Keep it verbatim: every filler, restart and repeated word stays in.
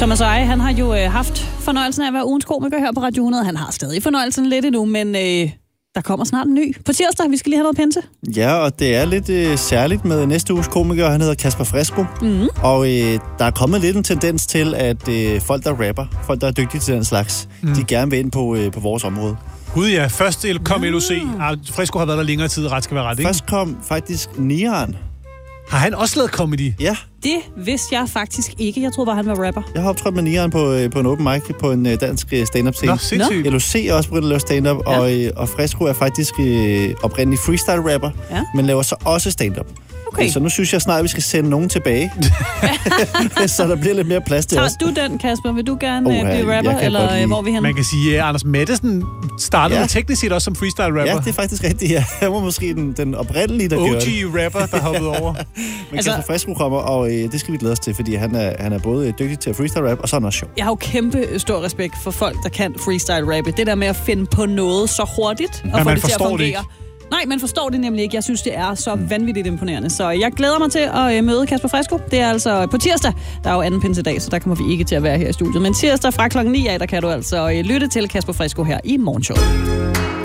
Thomas Eje, han har jo øh, haft fornøjelsen af at være ugens komiker her på Radio hundrede. Han har stadig fornøjelsen lidt endnu, men øh, der kommer snart en ny. På tirsdag, vi skal lige have noget pinse. Ja, og det er lidt øh, særligt med næste uges komiker. Han hedder Kasper Fresco. Mm-hmm. Og øh, der er kommet lidt en tendens til, at øh, folk, der rapper, folk, der er dygtige til den slags, mm. de gerne vil ind på, øh, på vores område. Gud ja, først kom L O C. Ah, Fresco har været der længere tid, ret skal være ret, ikke? Først kom faktisk Nian. Har han også lavet comedy? Ja. Det vidste jeg faktisk ikke. Jeg troede bare, han var rapper. Jeg har optrådt med Nian på, på en open mic på en dansk stand-up-scene. Nå, sindssygt. L O C er også begyndt at lave stand-up, ja. og, og Fresco er faktisk øh, oprindelig freestyle-rapper, ja. men laver så også stand-up. Okay. Så nu synes jeg snart, at vi skal sende nogen tilbage. Så der bliver lidt mere plads til Tager os. du den, Kasper? Vil du gerne oh, blive rapper, eller hvor er vi henne? Man kan sige, at Anders Mattesen startede ja. teknisk set også som freestyle-rapper. Ja, det er faktisk rigtigt. Ja. Han var måske den, den oprindelige, der O G gjorde det. rapper, der hoppede over. Men altså, Kasper Fresco kommer, og øh, det skal vi glæde os til, fordi han er, han er både dygtig til at freestyle-rap, og så er han også sjov. Jeg har jo kæmpe stor respekt for folk, der kan freestyle-rappe. Det der med at finde på noget så hurtigt, og ja, få det til at fungere. Det Nej, man forstår det nemlig ikke. Jeg synes, det er så vanvittigt imponerende. Så jeg glæder mig til at møde Kasper Fresco. Det er altså på tirsdag. Der er jo anden pinsedag, så der kommer vi ikke til at være her i studiet. Men tirsdag fra klokken ni af, der kan du altså lytte til Kasper Fresco her i Morgenshowet.